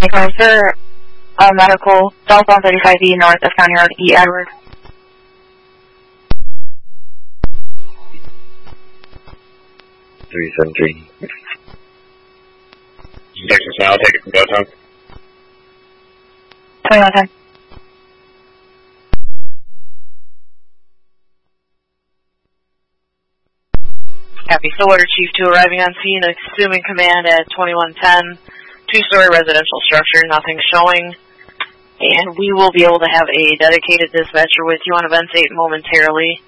Sir, medical, southbound 35E, north of County Road E. Edward. Texas now, I'll take it from Downtown. 2110. Copy. Stillwater Chief 2 arriving on scene, assuming command at 2110. Two-story residential structure, nothing showing. And we will be able to have a dedicated dispatcher with you on Events 8 momentarily.